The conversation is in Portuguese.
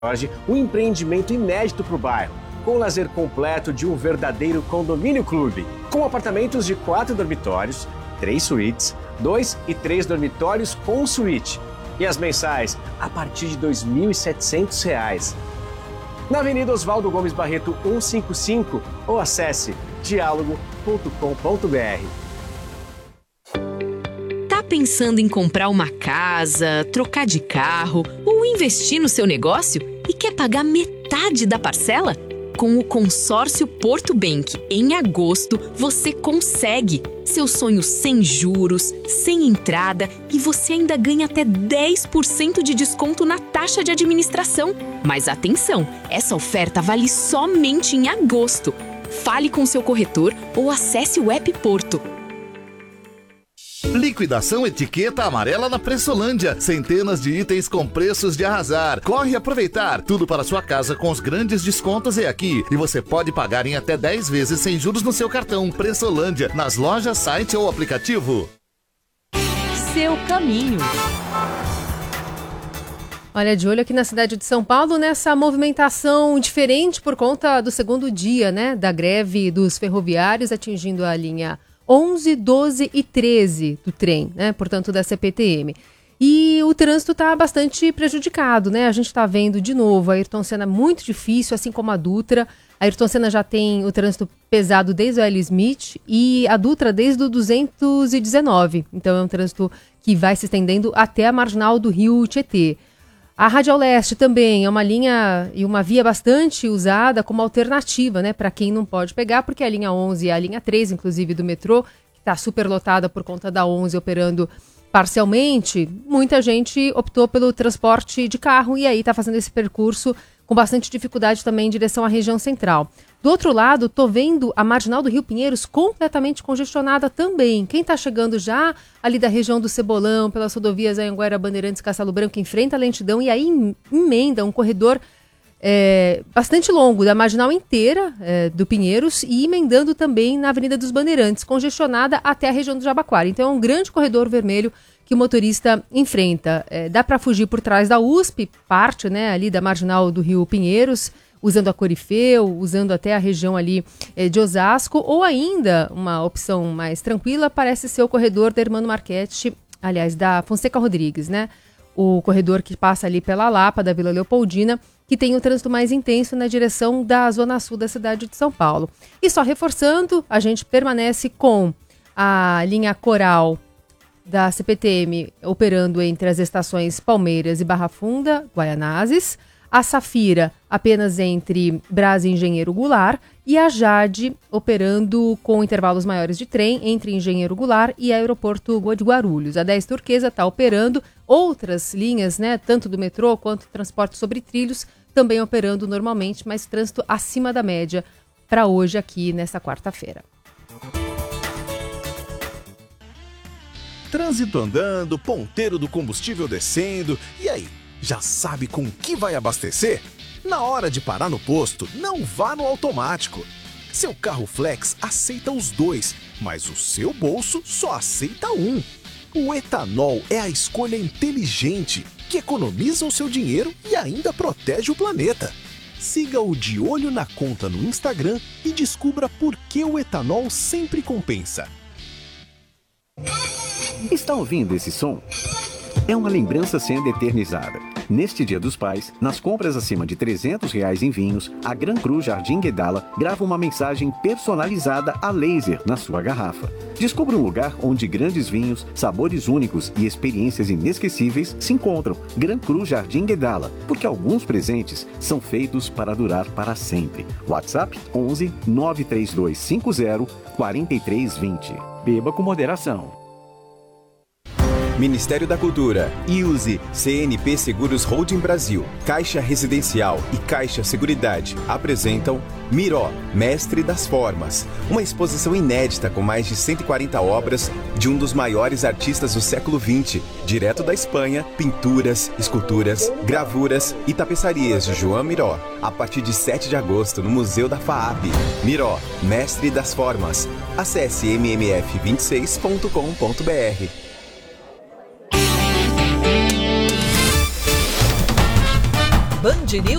Jorge, um empreendimento inédito para o bairro, com o lazer completo de um verdadeiro condomínio clube, com apartamentos de 4 dormitórios, 3 suítes, 2 e 3 dormitórios com suíte. E as mensais a partir de R$ 2.700. Na Avenida Oswaldo Gomes Barreto 155 ou acesse dialogo.com.br. Tá pensando em comprar uma casa, trocar de carro ou investir no seu negócio e quer pagar metade da parcela? Com o consórcio Porto Bank, em agosto, você consegue. Seu sonho sem juros, sem entrada e você ainda ganha até 10% de desconto na taxa de administração. Mas atenção, essa oferta vale somente em agosto. Fale com seu corretor ou acesse o app Porto. Liquidação etiqueta amarela na Pressolândia. Centenas de itens com preços de arrasar. Corre aproveitar. Tudo para sua casa com os grandes descontos é aqui. E você pode pagar em até 10 vezes sem juros no seu cartão. Pressolândia, nas lojas, site ou aplicativo. Seu caminho. Olha, de olho aqui na cidade de São Paulo, nessa movimentação diferente por conta do segundo dia, né, da greve dos ferroviários, atingindo a linha 11, 12 e 13 do trem, né? Portanto, da CPTM. E o trânsito está bastante prejudicado, né? A gente está vendo de novo a Ayrton Senna muito difícil, assim como a Dutra. A Ayrton Senna já tem o trânsito pesado desde o L. Smith e a Dutra desde o 219. Então é um trânsito que vai se estendendo até a marginal do Rio Tietê. A Radial Leste também é uma linha e uma via bastante usada como alternativa, né, para quem não pode pegar, porque a linha 11 e a linha 3, inclusive do metrô, que está superlotada por conta da 11 operando parcialmente, muita gente optou pelo transporte de carro e aí está fazendo esse percurso com bastante dificuldade também em direção à região central. Do outro lado, estou vendo a marginal do Rio Pinheiros completamente congestionada também. Quem está chegando já ali da região do Cebolão, pelas rodovias Anhanguera, Bandeirantes, Castelo Branco, enfrenta a lentidão e aí emenda um corredor bastante longo da marginal inteira do Pinheiros e emendando também na Avenida dos Bandeirantes, congestionada até a região do Jabaquara. Então é um grande corredor vermelho que o motorista enfrenta. Dá para fugir por trás da USP, parte, né, ali da marginal do Rio Pinheiros, usando a Corifeu, usando até a região ali de Osasco, ou ainda, uma opção mais tranquila, parece ser o corredor da Hermano Marchetti, aliás, da Fonseca Rodrigues, né? O corredor que passa ali pela Lapa, da Vila Leopoldina, que tem o trânsito mais intenso na direção da zona sul da cidade de São Paulo. E só reforçando, a gente permanece com a linha Coral da CPTM operando entre as estações Palmeiras e Barra Funda, Guaianazes, a Safira apenas entre Brás e Engenheiro Goulart e a Jade operando com intervalos maiores de trem entre Engenheiro Goulart e Aeroporto de Guarulhos. A 10 Turquesa está operando outras linhas, né, tanto do metrô quanto transporte sobre trilhos, também operando normalmente, mas trânsito acima da média para hoje aqui nesta quarta-feira. Trânsito andando, ponteiro do combustível descendo, e aí? Já sabe com que vai abastecer? Na hora de parar no posto, não vá no automático. Seu carro flex aceita os dois, mas o seu bolso só aceita um. O etanol é a escolha inteligente, que economiza o seu dinheiro e ainda protege o planeta. Siga o De Olho na Conta no Instagram e descubra por que o etanol sempre compensa. Está ouvindo esse som? É uma lembrança sendo eternizada. Neste Dia dos Pais, nas compras acima de R$300 em vinhos, a Gran Cru Jardim Guedala grava uma mensagem personalizada a laser na sua garrafa. Descubra um lugar onde grandes vinhos, sabores únicos e experiências inesquecíveis se encontram. Gran Cru Jardim Guedala, porque alguns presentes são feitos para durar para sempre. WhatsApp 11 93250 4320. Beba com moderação. Ministério da Cultura, IUSE, CNP Seguros Holding Brasil, Caixa Residencial e Caixa Seguridade apresentam Miró, Mestre das Formas, uma exposição inédita com mais de 140 obras de um dos maiores artistas do século XX, direto da Espanha, pinturas, esculturas, gravuras e tapeçarias de João Miró, a partir de 7 de agosto no Museu da FAAP. Miró, Mestre das Formas. Acesse mmf26.com.br. Band Band News